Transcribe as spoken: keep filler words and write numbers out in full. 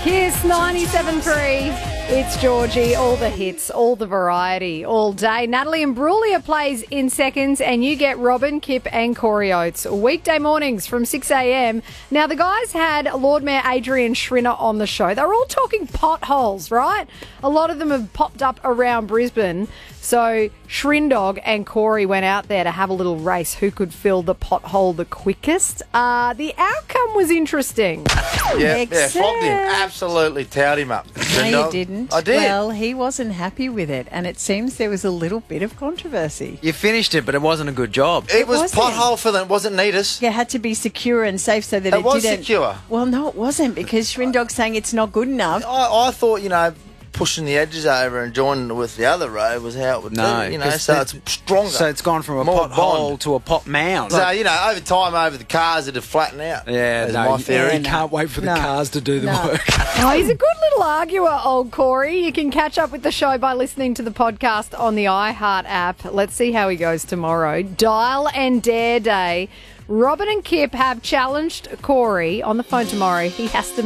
Kiss ninety-seven point three. It's Georgie. All the hits, all the variety, all day. Natalie Imbruglia plays in seconds, and you get Robin, Kip, and Corey Oates weekday mornings from six a.m. Now, the guys had Lord Mayor Adrian Schrinner on the show. They were all talking potholes, right? A lot of them have popped up around Brisbane. So Shrindog and Corey went out there to have a little race who could fill the pothole the quickest. Uh, the outcome was interesting. Yeah, Except... yeah, flogged him. Absolutely towed him up. No, you didn't. I did. Well, he wasn't happy with it, and it seems there was a little bit of controversy. You finished it, but it wasn't a good job. It, it was wasn't. pothole for them. It wasn't neatest. It had to be secure and safe so that it, it was didn't... secure. Well, no, it wasn't, because Shrindog's saying it's not good enough. I, I thought, you know, pushing the edges over and joining with the other road was how it would No, do, you know, so it's stronger. So it's gone from a More pothole bond. to a pot mound. So, you know, over time, over the cars, it'd flatten out. Yeah, That's no, my theory. you can't wait for the No. cars to do the No. work. Oh, he's a good little arguer, old Corey. You can catch up with the show by listening to the podcast on the iHeart app. Let's see how he goes tomorrow. Dial and Dare Day. Robin and Kip have challenged Corey on the phone tomorrow. He has to